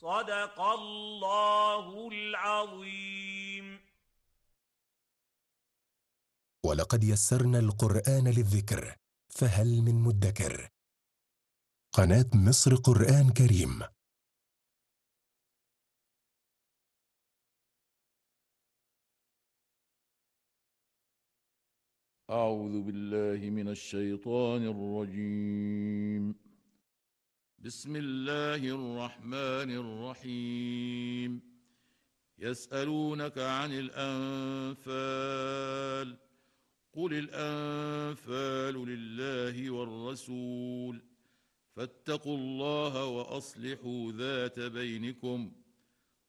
صدق الله العظيم. ولقد يسرنا القرآن للذكر فهل من مدكر. قناة مصر قرآن كريم. أعوذ بالله من الشيطان الرجيم. بسم الله الرحمن الرحيم. يسألونك عن الأنفال، قل الأنفال لله والرسول، فاتقوا الله وأصلحوا ذات بينكم،